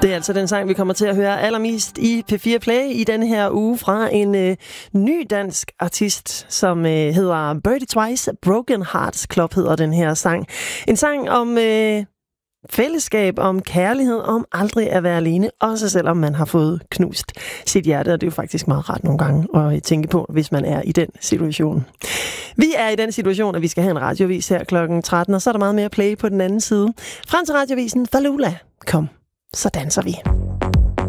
Det er altså den sang, vi kommer til at høre allermest i P4 Play i denne her uge fra en ny dansk artist, som hedder Birdie Twice. Broken Hearts Club hedder den her sang. En sang om fællesskab, om kærlighed, om aldrig at være alene, også selvom man har fået knust sit hjerte, og det er jo faktisk meget rart nogle gange at tænke på, hvis man er i den situation. Vi er i den situation, at vi skal have en radiovis her klokken 13, og så er der meget mere play på den anden side. Frem til radiovisen Falula. Kom, så danser vi.